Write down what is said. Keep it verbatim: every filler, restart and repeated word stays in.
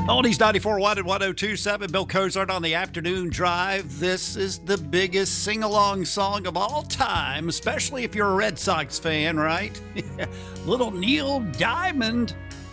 Oldies ninety-four one and one oh two point seven. Bill Cozart on the afternoon drive. This is the biggest sing-along song of all time, especially if you're a Red Sox fan, right? Little Neil Diamond.